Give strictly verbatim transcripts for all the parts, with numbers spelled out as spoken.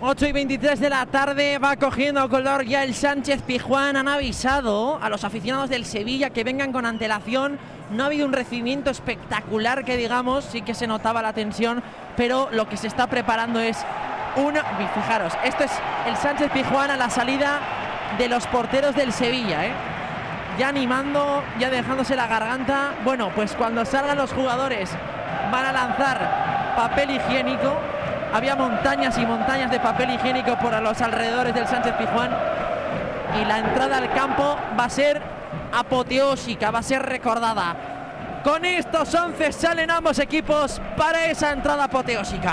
ocho y veintitrés de la tarde, va cogiendo color ya el Sánchez Pizjuán. Han avisado a los aficionados del Sevilla que vengan con antelación. No ha habido un recibimiento espectacular que digamos, sí que se notaba la tensión, pero lo que se está preparando es una... Fijaros, esto es el Sánchez Pizjuán a la salida de los porteros del Sevilla, ¿eh? Ya animando, ya dejándose la garganta. Bueno, pues cuando salgan los jugadores van a lanzar papel higiénico. Había montañas y montañas de papel higiénico por los alrededores del Sánchez Pizjuán. Y la entrada al campo va a ser apoteósica, va a ser recordada. Con estos once salen ambos equipos para esa entrada apoteósica.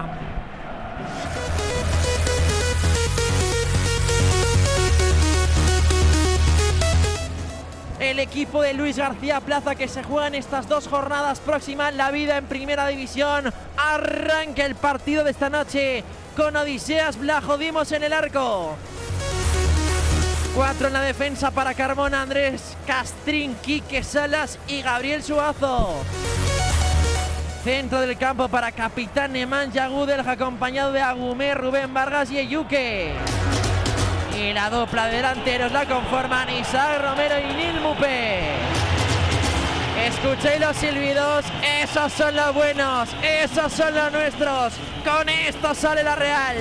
El equipo de Luis García Plaza, que se juega en estas dos jornadas próximas la vida en Primera División. Arranca el partido de esta noche con Odiseas Blajodimos en el arco. Cuatro en la defensa para Carmona, Andrés Castrín, Quique Salas y Gabriel Suazo. Centro del campo para capitán Nemanja Gudel, acompañado de Agumé, Rubén Vargas y Eyuque. Y la dupla de delanteros la conforman Isaac Romero y Nil Mupe. Escuchéis los silbidos, esos son los buenos, esos son los nuestros. Con esto sale la Real.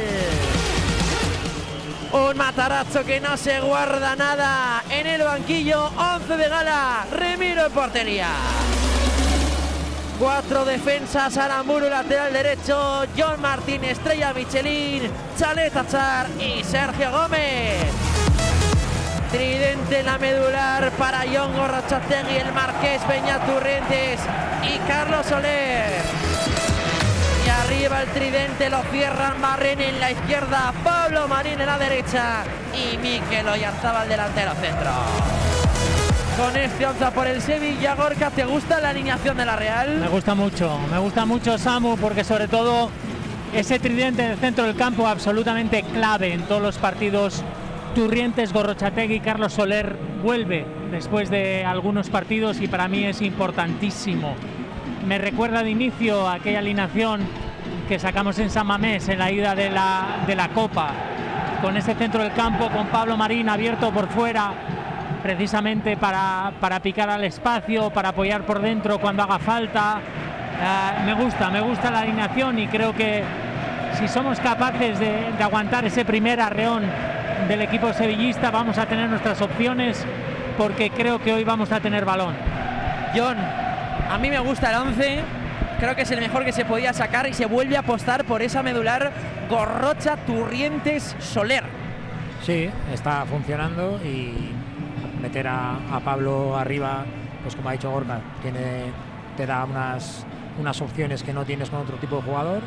Un Matarazzo que no se guarda nada. En el banquillo, once de gala, Remiro en portería. Cuatro defensas, Aramburu lateral derecho, John Martín, Estrella Michelin, Chalet Achar y Sergio Gómez. Tridente en la medular para John Gorrochategui, el Marqués Peñaturrentes y Carlos Soler. Y arriba el tridente lo cierran Marren en la izquierda, Pablo Marín en la derecha y Mikel Oyarzábal delantero centro. Con este once por el Sevilla. Gorka, ¿te gusta la alineación de la Real? Me gusta mucho, me gusta mucho, Samu, porque sobre todo ese tridente en el centro del campo absolutamente clave en todos los partidos. Turrientes, Gorrochategui, Carlos Soler vuelve después de algunos partidos y para mí es importantísimo. Me recuerda de inicio a aquella alineación que sacamos en San Mamés en la ida de la, de la Copa, con ese centro del campo, con Pablo Marín abierto por fuera, precisamente para, para picar al espacio, para apoyar por dentro cuando haga falta. Uh, me gusta, me gusta la alineación y creo que si somos capaces de, de aguantar ese primer arreón del equipo sevillista, vamos a tener nuestras opciones, porque creo que hoy vamos a tener balón. John, a mí me gusta el once, creo que es el mejor que se podía sacar y se vuelve a apostar por esa medular Gorrocha, Turrientes, Soler. Sí, está funcionando y meter a, a Pablo arriba, pues como ha dicho Gorka, tiene, te da unas, unas opciones que no tienes con otro tipo de jugador,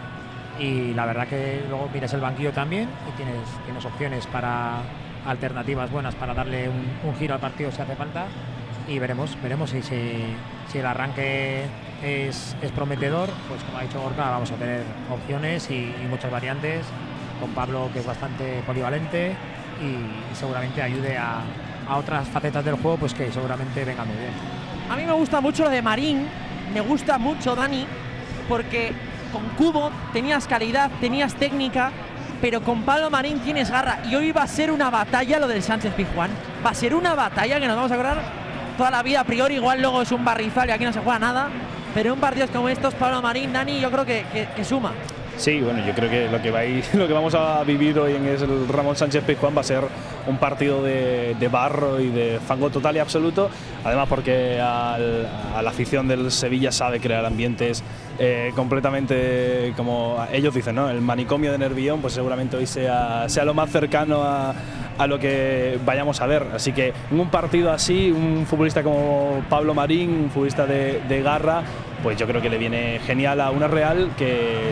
y la verdad que luego miras el banquillo también y tienes, tienes opciones para alternativas buenas para darle un, un giro al partido si hace falta, y veremos, veremos si, si, si el arranque es, es prometedor. Pues como ha dicho Gorka, vamos a tener opciones y, y muchas variantes, con Pablo, que es bastante polivalente y, y seguramente ayude a a otras facetas del juego, pues que seguramente venga muy bien. A mí me gusta mucho lo de Marín, me gusta mucho Dani, porque con Cubo tenías calidad, tenías técnica, pero con Pablo Marín tienes garra, y hoy va a ser una batalla lo del Sánchez Pizjuán, va a ser una batalla que nos vamos a acordar toda la vida. A priori igual luego es un barrizal y aquí no se juega nada, pero en partidos como estos, Pablo Marín, Dani, yo creo que, que, que suma. Sí, bueno, yo creo que lo que, va a ir, lo que vamos a vivir hoy en el Ramón Sánchez Pizjuán va a ser un partido de, de barro y de fango total y absoluto, además porque al, a la afición del Sevilla sabe crear ambientes eh, completamente, como ellos dicen, ¿no? El manicomio de Nervión, pues seguramente hoy sea, sea lo más cercano a, a lo que vayamos a ver. Así que en un partido así, un futbolista como Pablo Marín, un futbolista de, de garra, pues yo creo que le viene genial a una Real que